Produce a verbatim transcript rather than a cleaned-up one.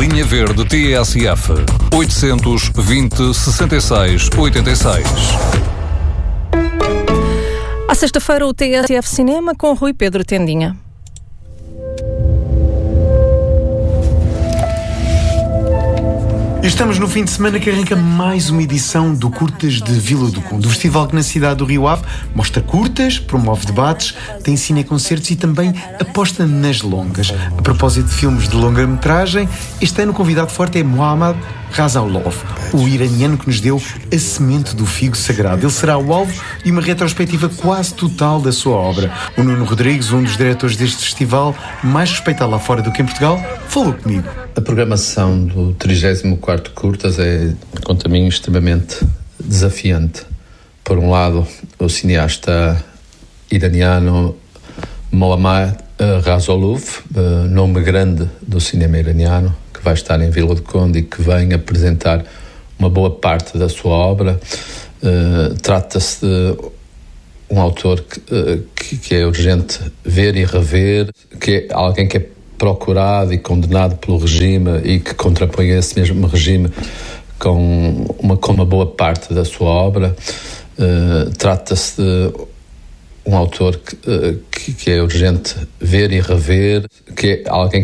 Linha Verde T S F oitocentos e vinte, sessenta e seis, oitenta e seis. À sexta-feira, o T S F Cinema com Rui Pedro Tendinha. Estamos no fim de semana que arranca mais uma edição do Curtas de Vila do Conde, o festival que na cidade do Rio Ave mostra curtas, promove debates, tem cineconcertos e também aposta nas longas. A propósito de filmes de longa-metragem, este ano o convidado forte é Mohammad Razaulov, o iraniano que nos deu a semente do figo sagrado. Ele será o alvo de uma retrospectiva quase total da sua obra. O Nuno Rodrigues, um dos diretores deste festival, mais respeitado lá fora do que em Portugal, falou comigo. A programação do trigésimo quarto Curtas é, quanto a mim, extremamente desafiante. Por um lado, o cineasta iraniano Mohammad Razaulov, nome grande do cinema iraniano, que vai estar em Vila do Conde e que vem apresentar uma boa parte da sua obra. Uh, trata-se de um autor que, uh, que, que é urgente ver e rever, que é alguém que é procurado e condenado pelo regime e que contrapõe esse mesmo regime com uma, com uma boa parte da sua obra. Uh, trata-se de um autor que, uh, que, que é urgente ver e rever, que é alguém